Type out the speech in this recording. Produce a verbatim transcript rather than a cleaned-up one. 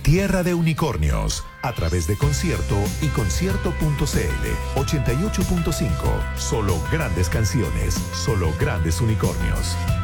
Tierra de Unicornios, a través de Concierto y concierto punto c l. ochenta y ocho punto cinco. Solo grandes canciones, solo grandes unicornios.